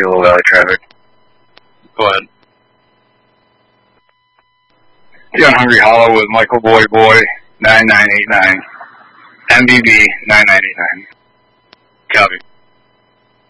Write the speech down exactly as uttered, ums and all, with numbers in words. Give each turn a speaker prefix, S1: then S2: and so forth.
S1: Osceola Valley traffic.
S2: Go ahead.
S1: Yeah, Hungry Hollow with Michael Boy Boy, nine nine eight nine. M B B, nine nine eight nine.
S2: Copy.